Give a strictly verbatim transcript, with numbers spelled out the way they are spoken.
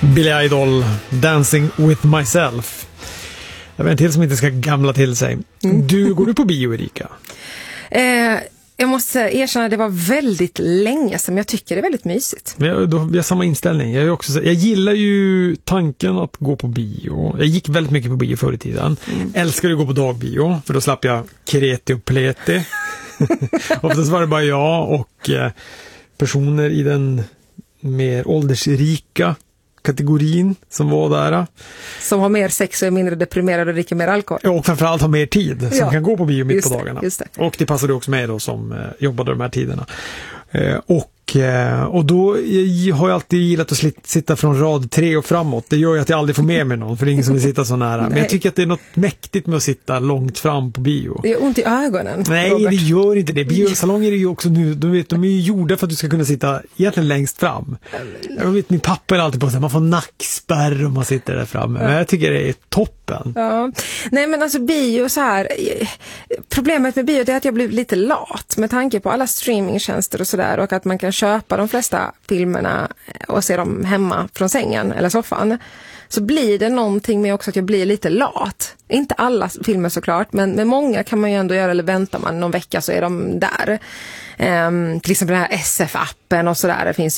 Billy Idol, Dancing with myself. Jag vet en till som inte ska gamla till sig. Mm. Du, går du på bio, Erika? Eh, jag måste erkänna att det var väldigt länge sedan, jag tycker det är väldigt mysigt. Jag, då, vi har samma inställning. Jag, är också, jag gillar ju tanken att gå på bio. Jag gick väldigt mycket på bio förr i tiden. Mm. Älskar att gå på dagbio, för då slapp jag kreti och pleti. Oftast var det bara jag och eh, personer i den mer åldersrika kategorin som var där. Som har mer sex och är mindre deprimerad och dricker mer alkohol. Ja, och framförallt har mer tid. Som ja. kan gå på bio mitt just på dagarna. Det, just det. Och det passade också med då som eh, jobbade de här tiderna. Eh, och Och då jag har jag alltid gillat att slit, sitta från rad tre och framåt. Det gör ju att jag aldrig får med mig någon, för det är ingen som vill sitta så nära. Men jag tycker att det är något mäktigt med att sitta långt fram på bio. Det gör ont i ögonen. Nej, Robert. Det gör inte det. Biosalonger är ju också nu, du vet, de är ju gjorda för att du ska kunna sitta egentligen längst fram. Jag vet, min pappa är alltid på att man får nackspärr om man sitter där framme. Men jag tycker det är toppen. Ja. Nej, men alltså bio så här, problemet med bio är att jag blev lite lat med tanke på alla streamingtjänster och sådär, och att man kan köpa de flesta filmerna och se dem hemma från sängen eller soffan. Så blir det någonting med också att jag blir lite lat. Inte alla filmer såklart, men med många kan man ju ändå göra, eller väntar man någon vecka så är de där. Um, till exempel den här S F-appen och sådär, det finns